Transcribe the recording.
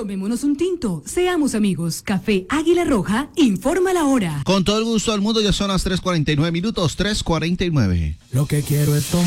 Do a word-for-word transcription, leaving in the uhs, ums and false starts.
Tomémonos un tinto, seamos amigos. Café Águila Roja, informa la hora. Con todo el gusto del mundo, ya son las tres cuarenta y nueve minutos, tres cuarenta y nueve. Lo que quiero es tomar.